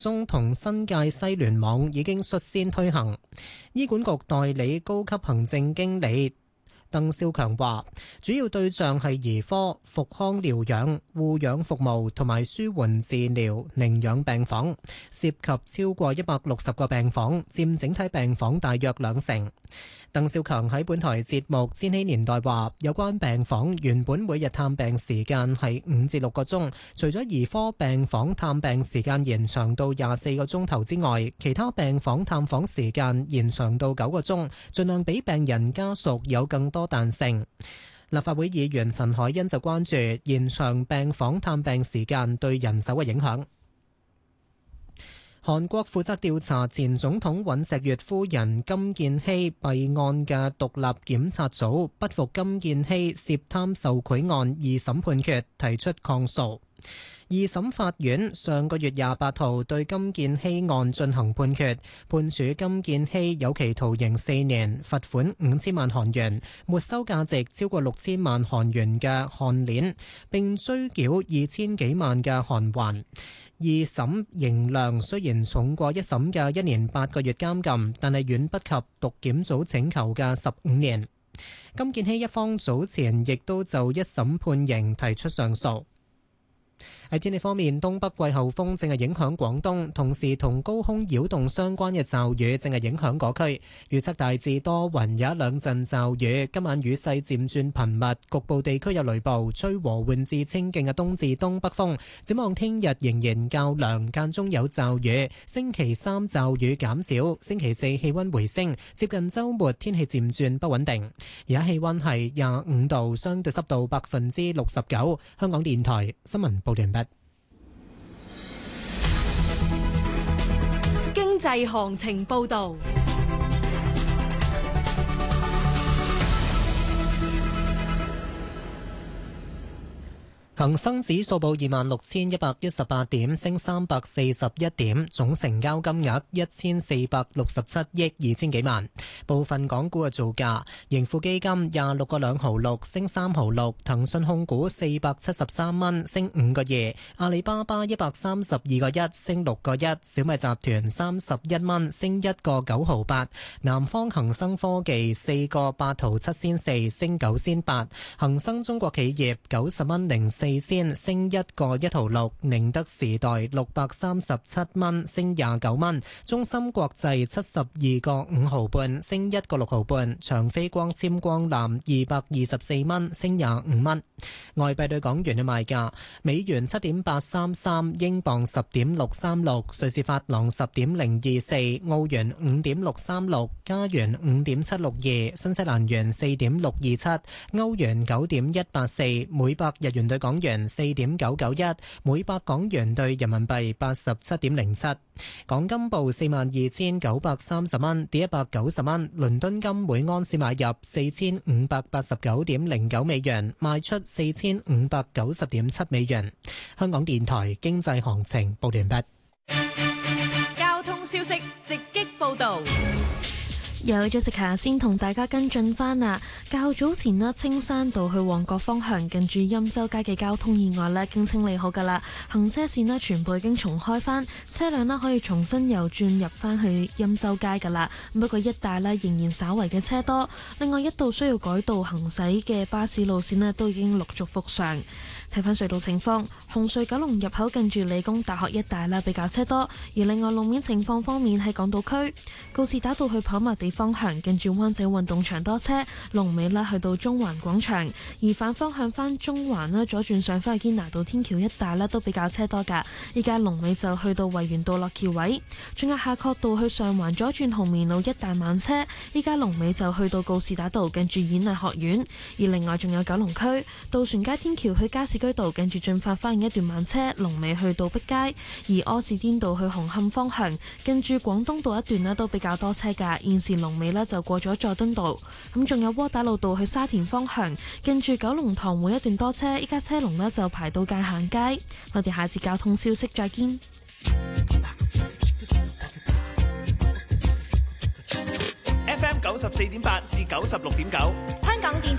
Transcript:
中同新界西聯網已經率先推行。醫管局代理高級行政經理鄧少強話，主要對象係兒科、復康療養、護養服務同埋舒緩治療寧養病房，涉及超過160個病房，佔整體病房大約2成。鄧少強喺本台節目《千禧年代》話，有關病房原本每日探病時間係5至6個鐘，除咗兒科病房探病時間延長到24個鐘頭之外，其他病房探訪時間延長到9個鐘，盡量俾病人家屬有更多彈性。立法會議員陳凱欣就關注延長病房探病時間對人手嘅影響。韓國負責調查前總統尹錫悅夫人金建希弊案嘅獨立檢察組不服金建希涉貪受賄案二審判決，提出抗訴。二審法院上個月28號對金建希案進行判決，判處金建希有期徒刑4年，罰款5000萬韓元，沒收價值超過6000萬韓元嘅項鏈，並追繳2000幾萬嘅韓圜。二審刑量雖然重過一審嘅1年8個月監禁，但係遠不及獨檢組請求嘅15年。金建希一方早前亦都就一審判刑提出上訴。喺天氣方面，東北季候風正係影響廣東，同時同高空擾動相關嘅驟雨正係影響嗰區。預測大致多雲，有一兩陣驟雨。今晚雨勢漸轉頻密，局部地區有雷暴，吹和緩至清勁嘅東至東北風。展望聽日仍然較涼，間中有驟雨。星期三驟雨減少，星期四氣溫回升，接近週末天氣漸轉不穩定。而家氣溫係25度，相對濕度69%。香港電台新聞報道完畢。 經濟行情報道。 恒生指數報26,118點，升341點，總成交金額1467億2千幾萬。部分港股嘅造價：盈富基金26個2毫6，升3毫6；騰訊控股473蚊，升5個2；阿里巴巴132個1，升6個1；小米集團31蚊，升1個9毫8；南方恒生科技4個8毫7仙4，升9仙8；恒生中國企業90蚊04仙，升1個1毫6；寧德時代637蚊，升29蚊；中芯國際72個5毫半，升1個6毫半；長飛光纖光纜224蚊，升25蚊。外幣對港元嘅賣價：美元7.833，英鎊10.636，瑞士法郎10.024，澳元5.636，加元5.762，新西蘭元4.627，歐元9.184，每百日元對港元4.991，每百港元對人民幣87.07。港金報42,930蚊，跌190蚊。倫敦金每安士買入4589.09美元，賣出4590.7美元。香港電台經濟行情報完畢。 交通消息直擊報道。 有 Jessica 先同大家跟進翻啊！較早前呢，青山道去旺角方向近住欽州街嘅交通意外呢，經清理好噶啦，行車線呢全部已經重開翻，車輛呢可以重新又轉入翻去欽州街噶啦。不過一帶呢仍然稍為嘅車多，另外一度需要改道行駛嘅巴士路線呢都已經陸續復常。睇翻隧道情況，紅隧九龍入口近住理工大學一帶啦比較車多，而另外路面情況方面喺港島區告士打道去跑馬地方向近住灣仔運動場多車，龍尾啦去到中環廣場，而反方向翻中環啦左轉上翻去堅拿道天橋一帶啦都比較車多噶，依家龍尾就去到維園道落橋位，仲有夏慤道去上環左轉紅棉路一帶慢車，依家龍尾就去到告士打道近住演藝學院，而另外仲有九龍區渡船街天橋去加士居道近住進發花園一段慢車，龍尾去到碧街，而柯士甸道去紅磡方向近住廣東道一段咧都比較多車噶，現時龍尾咧就過咗佐敦道，咁仲有窩打老道去沙田方向近住九龍塘會一段多車，依家車龍咧就排到界限街。我哋下次交通消息再見。 FM 94.8至96.9，香港電台。